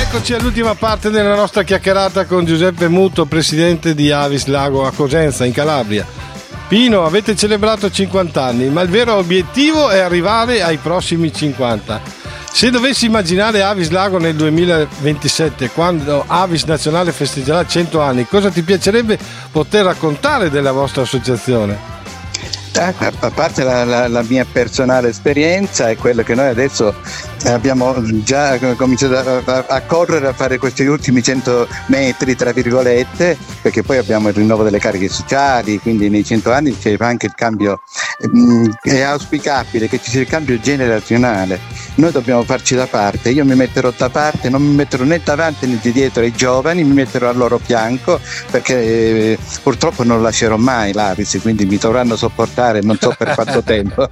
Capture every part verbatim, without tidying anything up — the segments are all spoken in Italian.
Eccoci all'ultima parte della nostra chiacchierata con Giuseppe Muto, presidente di Avis Lago a Cosenza, in Calabria. Pino, avete celebrato cinquanta anni, ma il vero obiettivo è arrivare ai prossimi cinquanta. Se dovessi immaginare Avis Lago nel duemilaventisette, quando Avis Nazionale festeggerà cento anni, cosa ti piacerebbe poter raccontare della vostra associazione? A parte la, la, la mia personale esperienza è quello che noi adesso abbiamo già cominciato a, a, a correre a fare questi ultimi cento metri tra virgolette, perché poi abbiamo il rinnovo delle cariche sociali, quindi nei cento anni c'è anche il cambio. È auspicabile che ci sia il cambio generazionale, noi dobbiamo farci da parte, io mi metterò da parte, non mi metterò né davanti né di dietro ai giovani, mi metterò al loro fianco, perché eh, purtroppo non lascerò mai l'Avis, quindi mi dovranno sopportare non so per quanto tempo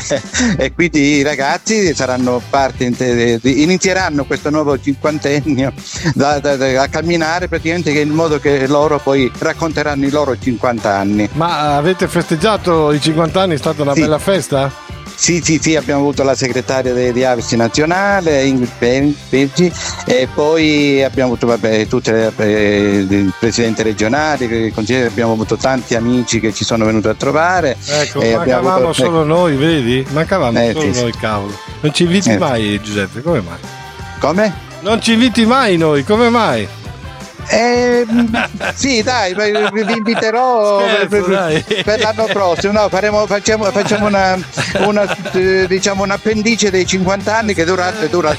e quindi i ragazzi saranno parte, inizieranno questo nuovo cinquantennio da, da, da, a camminare praticamente in modo che loro poi racconteranno i loro cinquanta anni. Ma avete festeggiato i cinquanta anni? È stata una sì. bella festa? Sì, sì, sì, abbiamo avuto la segretaria di, di Avis Nazionale, Ingrid Peggi, e poi abbiamo avuto vabbè, tutte le, eh, il presidente regionale, il consigliere, abbiamo avuto tanti amici che ci sono venuti a trovare. Ecco, e mancavamo avuto, solo ecco. noi, vedi? Mancavamo eh, solo sì, noi, cavolo. Non ci inviti eh. mai, Giuseppe, come mai? Come? Non ci inviti mai noi, come mai? Eh, sì, dai, vi inviterò Scherzo, per, dai. per l'anno prossimo. No, faremo, facciamo, facciamo una, una diciamo un appendice dei cinquanta anni che dura, dura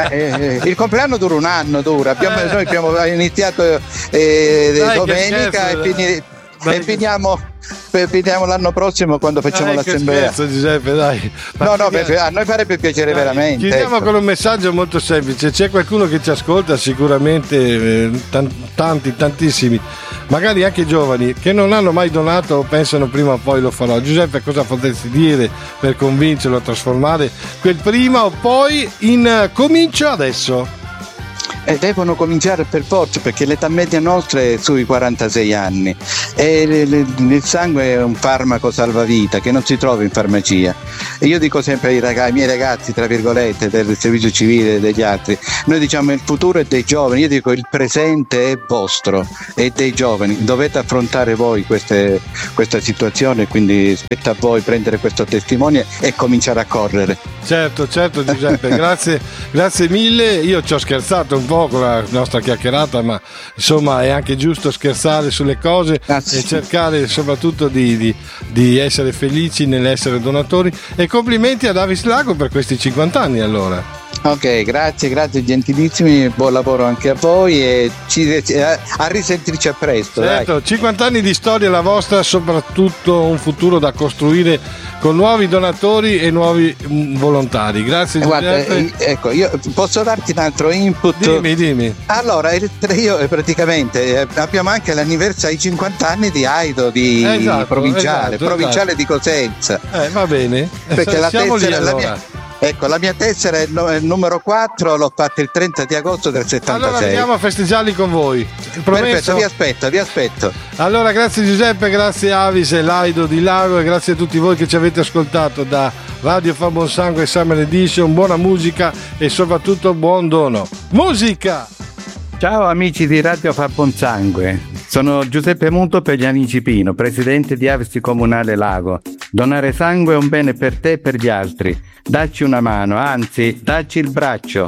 eh, il compleanno dura un anno, dura. Abbiamo, noi abbiamo iniziato eh, dai, domenica e, fini, e finiamo. Finiamo l'anno prossimo quando facciamo dai, l'assemblea. Scherzo, Giuseppe, dai. Ma no, no, per, a noi farebbe piacere dai, veramente. Chiudiamo ecco. con un messaggio molto semplice. C'è qualcuno che ci ascolta, sicuramente eh, tanti, tantissimi, magari anche giovani, che non hanno mai donato o pensano prima o poi lo farò. Giuseppe, cosa potresti dire per convincerlo a trasformare quel prima o poi in comincio adesso? Eh, devono cominciare per forza, perché l'età media nostra è sui quarantasei anni e le, le, il sangue è un farmaco salvavita che non si trova in farmacia. E io dico sempre ai, ragazzi, ai miei ragazzi, tra virgolette, del servizio civile e degli altri, noi diciamo il futuro è dei giovani, io dico il presente è vostro, è dei giovani, dovete affrontare voi queste, questa situazione, quindi spetta a voi prendere questo testimone e cominciare a correre. Certo, certo Giuseppe, grazie, grazie mille. Io ci ho scherzato un po' con la nostra chiacchierata, ma insomma è anche giusto scherzare sulle cose grazie. E cercare soprattutto di, di, di essere felici nell'essere donatori. E complimenti ad Avis Lago per questi cinquanta anni allora. Ok, grazie, grazie gentilissimi, buon lavoro anche a voi e ci, a risentirci a presto. Certo, dai. cinquanta anni di storia la vostra, soprattutto un futuro da costruire con nuovi donatori e nuovi volontari. Grazie Guarda, Giuseppe. Ecco, io posso darti un altro input? Dimmi, dimmi. Allora, io praticamente abbiamo anche l'anniversario, i cinquanta anni di Aido di esatto, provinciale, esatto, provinciale esatto. di Cosenza. Eh, va bene. Perché la Siamo tessera, lì, la allora. mia, ecco, la mia tessera è il numero quattro, l'ho fatta il trenta di agosto del settantasei. Allora veniamo a festeggiarli con voi. Promesso? Perfetto, vi aspetto, vi aspetto. Allora grazie Giuseppe, grazie Avis e Laido di Lago e grazie a tutti voi che ci avete ascoltato da Radio Fa Buon Sangue Summer Edition. Buona musica e soprattutto buon dono. Musica! Ciao amici di Radio Fa Buon Sangue, sono Giuseppe Muto per gli amici Pino, presidente di Avis Comunale Lago. Donare sangue è un bene per te e per gli altri. Dacci una mano, anzi, dacci il braccio.